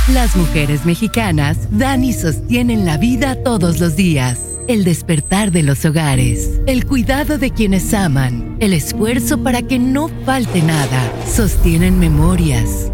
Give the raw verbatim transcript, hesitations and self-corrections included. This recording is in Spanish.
Las mujeres mexicanas dan y sostienen la vida todos los días. El despertar de los hogares, el cuidado de quienes aman, el esfuerzo para que no falte nada, sostienen memorias,